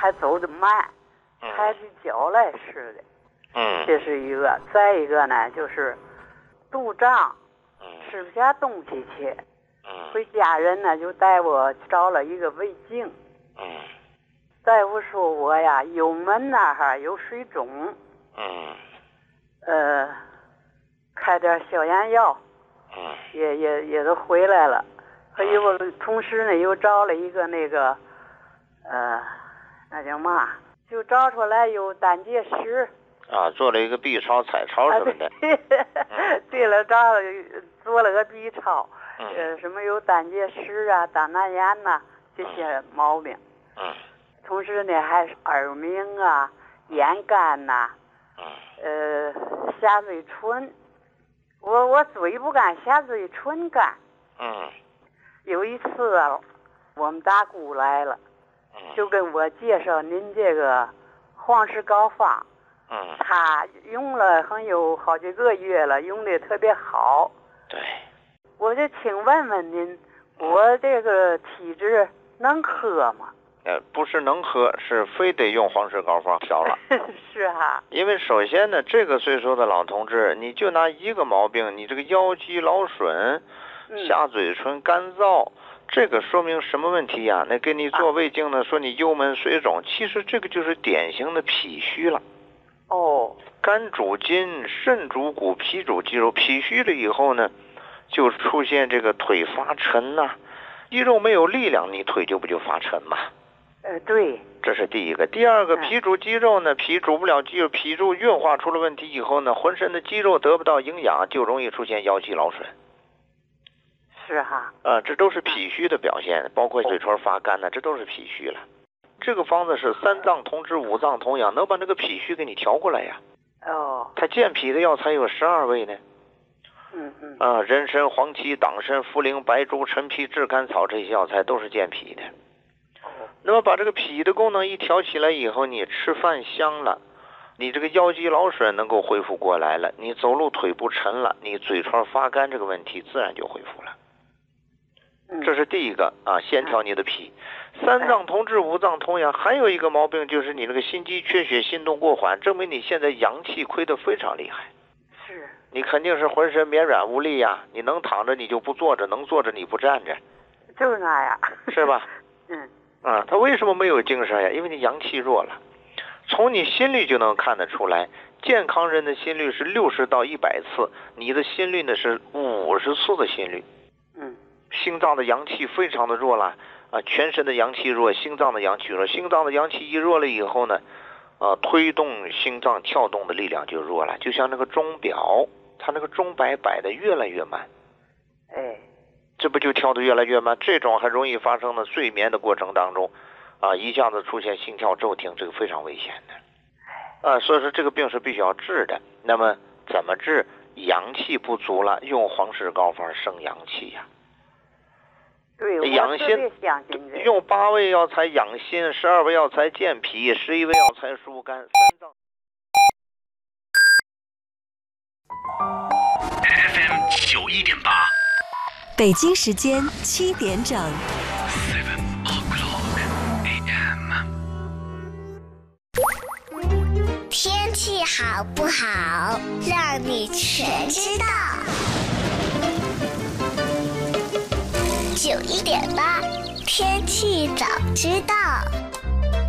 还走得慢，抬起脚来似的。这是一个。再一个呢，就是肚胀，吃不下东西去。回家人呢就带我找了一个胃镜。大夫说我呀幽门那哈有水肿。开点消炎药。也都回来了。还有同时呢又找了一个那个那叫嘛，就找出来有胆结石。 做了一个 B 超、彩超什么的。 对了，做了个 B 超，什么有胆结石啊、胆囊炎呐、这些毛病。同时呢还是耳鸣啊、咽干呐、下嘴唇。我嘴不干，下嘴唇干。有一次啊，我们大姑来了，就跟我介绍您这个黄石膏方。他用了很有好几个月了，用的特别好。 对。 我就请问问您，我这个体质能喝吗？ 不是能喝，是非得用黄石膏方调了。 是啊。因为首先呢，这个岁数的老同志，你就拿一个毛病，你这个腰肌劳损，下嘴唇干燥，这个说明什么问题呀？那给你做胃镜呢，说你幽门水肿，其实这个就是典型的脾虚了。肝主筋，肾主骨，脾主肌肉。脾虚了以后呢，就出现这个腿发沉呐，肌肉没有力量，你腿就不就发沉嘛。 对。 这是第一个。第二个，脾主肌肉呢，脾主不了肌肉，脾主运化出了问题以后呢，浑身的肌肉得不到营养，就容易出现腰肌劳损。 是哈。 这都是脾虚的表现，包括嘴唇发干呢，这都是脾虚了。这个方子是3脏同治，5脏同养，能把这个脾虚给你调过来呀。它健脾的药材有12味呢。人参、黄芪、党参、茯苓、白术、陈皮、炙甘草，这些药材都是健脾的。那么把这个脾的功能一调起来以后，你吃饭香了，你这个腰肌劳损能够恢复过来了，你走路腿不沉了，你嘴唇发干这个问题自然就恢复了。这是第一个先调你的脾。3脏同治，5脏同养。还有一个毛病就是你那个心肌缺血，心动过缓，证明你现在阳气亏得非常厉害。 是。你肯定是浑身绵软无力呀，你能躺着你就不坐着，能坐着你不站着。 就是那样。是吧？他为什么没有精神呀？因为你阳气弱了。从你心率就能看得出来，健康人的心率是60到100次，你的心率呢是50次的心率。心脏的阳气非常的弱了。全身的阳气弱，心脏的阳气弱，心脏的阳气一弱了以后呢，推动心脏跳动的力量就弱了，就像那个钟表，它那个钟摆摆的越来越慢。这不就跳得越来越慢？这种很容易发生的睡眠的过程当中，一下子出现心跳骤停，这个非常危险的。所以说这个病是必须要治的。那么怎么治？阳气不足了，用黄石膏方生阳气呀。 对， 养心，用8味药材养心，12味药材健脾，11味药材疏肝，3脏。 FM 91.8， 北京时间7点整。 7 o'clock AM。 天气好不好，让你全知道。91.8，天气早知道。